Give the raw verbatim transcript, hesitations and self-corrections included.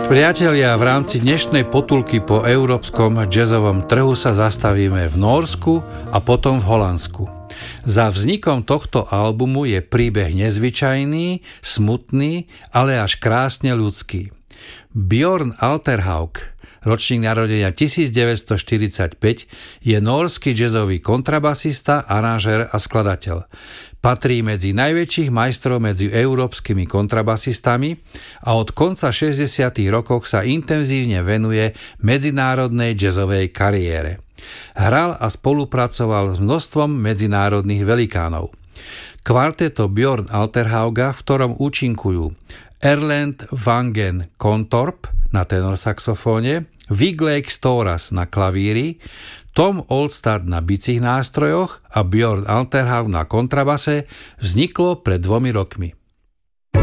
Priatelia, v rámci dnešnej potulky po európskom jazzovom trhu sa zastavíme v Nórsku a potom v Holandsku. Za vznikom tohto albumu je príbeh nezvyčajný, smutný, ale až krásne ľudský. Björn Alterhaug, ročník narodenia devätnásťstoštyridsaťpäť, je nórsky jazzový kontrabasista, aranžér a skladateľ. Patrí medzi najväčších majstrov medzi európskymi kontrabasistami a od konca šesťdesiatych rokov sa intenzívne venuje medzinárodnej jazzovej kariére. Hral a spolupracoval s množstvom medzinárodných velikánov. Kvarteto Björn Alterhauga, v ktorom účinkujú Erlend Vangen Kontorp na tenorsaxofóne, Vigleik Storas na klavíri, Tom Oldstad na bicích nástrojoch a Björn Alterhaug na kontrabase, vzniklo pred dvomi rokmi.